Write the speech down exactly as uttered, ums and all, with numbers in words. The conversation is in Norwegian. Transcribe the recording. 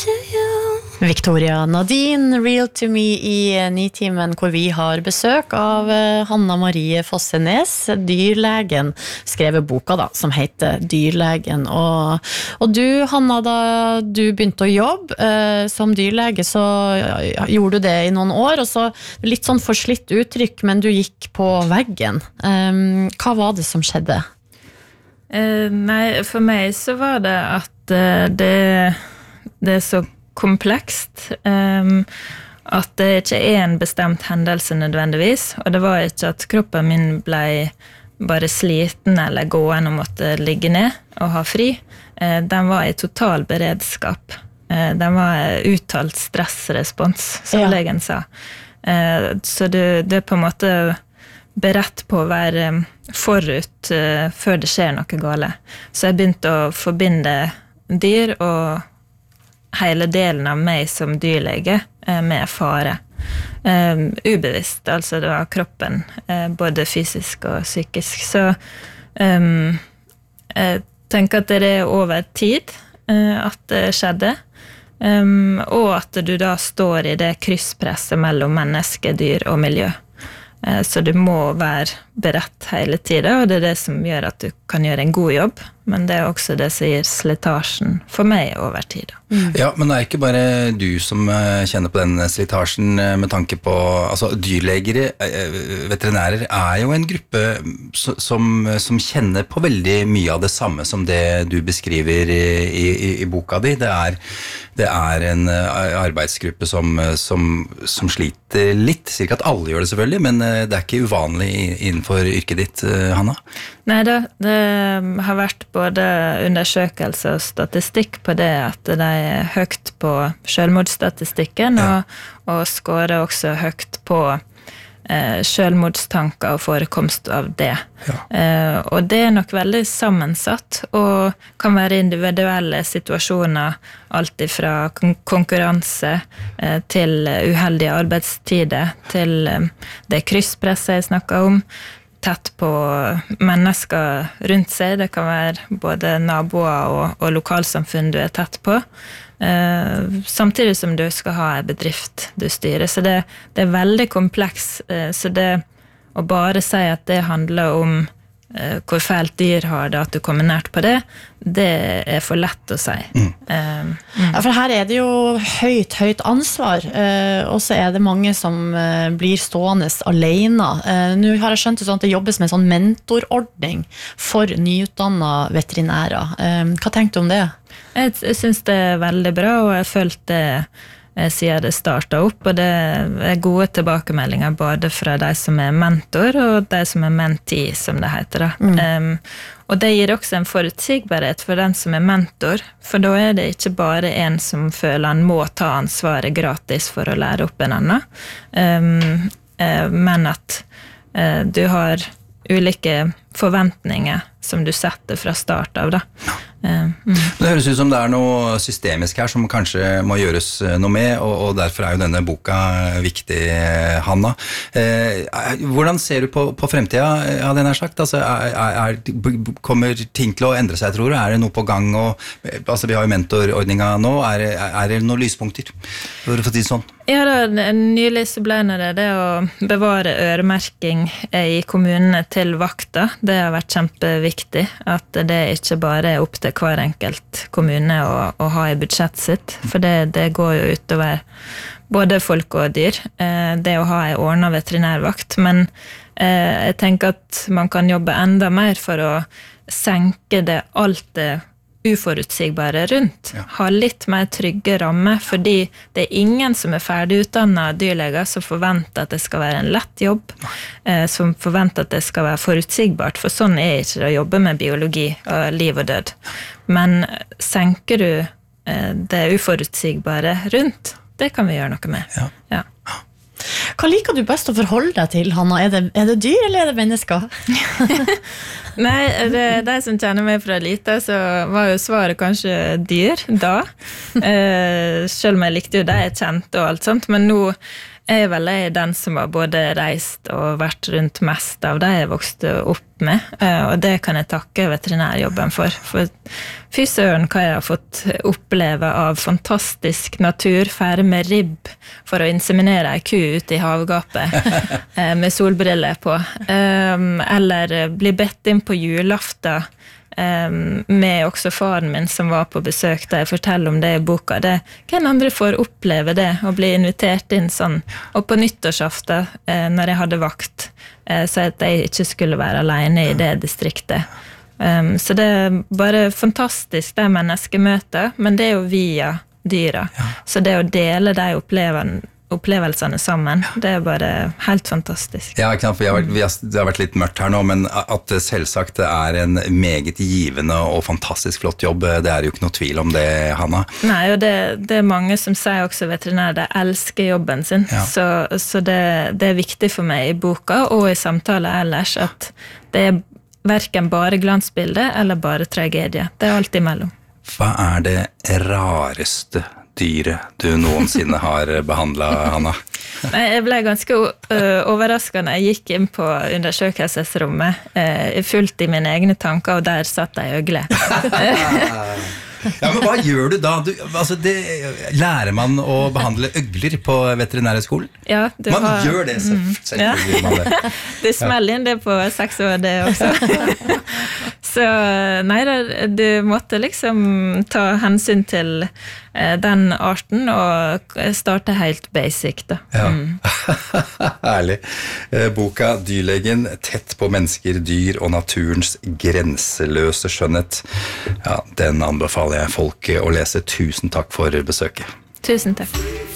Victoria Nadine, Real to Me i Nitimen, hvor vi har besøk av Hanna Marie Fossenes, dyrlegen, skrevet boka da, som heter Dyrlegen. Og, og du, Hanna, da du begynte å jobbe eh, som dyrlege, så ja, gjorde du det i noen år, og så litt sånn forslitt uttrykk, men du gikk på veggen. Um, hva var det som skjedde? Uh, nei, for meg så var det at uh, det, det er så komplekst, um, at det ikke er en bestemt hendelse nødvendigvis, og det var ikke at kroppen min ble bare sliten eller gåen og måtte ligge ned og ha fri. Uh, den var i total beredskap. Uh, den var uttalt stressrespons, som ja. Legen sa. Uh, så det, det er på en måte beredt på å være forut uh, før det skjer noe gale. Så jeg begynte å forbinde dyr og hele delen av meg som dyrlege uh, med fare. Um, ubevisst, altså det var kroppen, uh, både fysisk og psykisk. Så um, jeg tenker at det er over tid uh, at det skjedde, um, og at du da står i det krysspresset mellom menneske, dyr og miljø. Så du må være beredt hele tiden, og det er det som gjør at du kan gjøre en god jobb, men det er også det som gir slitasjen for meg over tid. Mm. Ja, men det er ikke bare du som kjenner på den slitasjen med tanke på, altså dyrlegere, veterinærer er jo en gruppe som, som kjenner på veldig mye av det samme som det du beskriver i, i, i boka di. Det er, det er en arbeidsgruppe som, som, som sliter litt, sikkert at alle gjør det selvfølgelig, men det er ikke uvanlig innenfor yrket ditt, Hanna? Nei da, det har vært både undersøkelser og statistikk på det at de er høyt på selvmordsstatistikken, ja. og, og skårer også høyt på eh, selvmordstanker og forekomst av det. Ja. Eh, og det er nok veldig sammensatt, og kan være individuelle situasjoner, alt fra konkurranse eh, til uheldige arbeidstider, til eh, det krysspresset jeg snakket om, tett på mennesker rundt seg. Det kan være både naboer og, og lokalsamfunn du er tett på. Eh, samtidig som du skal ha en bedrift du styrer. Så det, det er veldig kompleks. Eh, så det å bare si at det handler om eh, hvor fælt dyr har det, at du kommer nært på det, det er for lett å si. Mm. Eh, mm. Ja, for her er det jo høyt, høyt ansvar, eh, og så er det mange som eh, blir stående alene. Eh, nå har jeg skjønt det sånn at det jobbes med en sånn mentorordning for nyutdannede veterinærer. Eh, hva tenkte du om det? Jeg, jeg synes det er veldig bra, og jeg følte det siden det startet opp, og det er gode tilbakemeldinger både fra de som er mentor og de som er mentee, som det heter. Mm. Um, og det gir også en forutsigbarhet for den som er mentor, for da er det ikke bare en som føler han må ta ansvaret gratis for å lære opp en annen, um, uh, men at uh, du har ulike forventninger som du setter fra start av da. Uh, mm. Det høres ut som det er noe systemisk her som kanskje må gjøres noe med, og, og derfor er jo denne boka viktig, Hanna. Eh, hvordan ser du på, på fremtida, hadde jeg nær sagt? Altså, er, er, kommer ting til å endre seg, tror du? Er det noe på gang? Og, altså, vi har jo mentorordninga nå. Er, er det noen lyspunkter? For å få si sånn. Ja, da, nylig så ble det det å bevare øremerking i kommunene til vakta. Det har vært kjempeviktig, at det ikke bare er opp til hver enkelt kommune å, å ha i budsjett sitt, for det, det går jo utover både folk og dyr, eh, det å ha en ordnet veterinærvakt, men eh, jeg tenker at man kan jobbe enda mer for å senke det alt det uforutsigbare rundt, ja. Ha litt mer trygge rammer, fordi det er ingen som er ferdigutdannet dyrleger som forventer at det skal være en lett jobb, eh, som forventer at det skal være forutsigbart, for sånn er ikke det å jobbe med biologi og liv og død. Men senker du eh, det uforutsigbare rundt, det kan vi gjøre noe med. Ja. Ja. Hva liker du best å forholde deg til, Hanna? Er det, er det dyr, eller er det mennesker? Nei, det, de som kjenner meg fra lite, så var jo svaret kanskje dyr da. Eh, selv om jeg likte jo det jeg kjente og alt sånt, men nå Jeg er vel jeg den som har både reist og vært rundt mest av det jeg vokste opp med, og det kan jeg takke veterinærjobben for. For fy søren hva jeg har fått oppleve av fantastisk natur, fære med ribb for å inseminere ei ku ute i havgapet med solbriller på, eller bli bedt inn på julaften Um, med også faren min som var på besøk da jeg forteller om det i boka. Det, hvem andre får oppleve det og bli invitert inn sånn, og på nyttårsaften eh, når jeg hadde vakt, eh, så at jeg ikke skulle være alene i det distriktet. Um, så det er bare fantastisk det menneskemøtet, men det er jo via dyra. Ja. Så det å dele de opplevelsene opplevelsene sammen, det er bare helt fantastisk. Ja, ikke sant, for jeg har vært, vi har, det har vært litt mørkt her nå, men at det selvsagt er en meget givende og fantastisk flott jobb, det er jo ikke noe tvil om det, Hanna. Nei, og det, det er mange som sier også veterinærer, de elsker jobben sin, ja. så, så det, det er viktig for meg i boka og i samtaler ellers at det er hverken bare glansbilde eller bare tragedie. Det er alt imellom. Hva er det rareste dyret du noensinne har behandlet, Hanna? Jeg ble ganske uh, overrasket når jeg gikk inn på undersøkelsesrommet, uh, fullt i mine egne tanker, og der satt jeg øgle. Ja, men hva gjør du da? Du, altså det, lærer man å behandle øgler på veterinærskolen? Ja, du man har, gjør det, selvfølgelig. Ja. Man det. Det smeller inn det på seks år, det også. Så nei, du måtte liksom ta hensyn til den arten og starte helt basic da. Ja. Mm. Herlig. Boka Dyrlegen, tett på mennesker, dyr og naturens grenseløse skjønnhet. Ja, den anbefaler jeg folk å lese. Tusen takk for besøket. Tusen takk.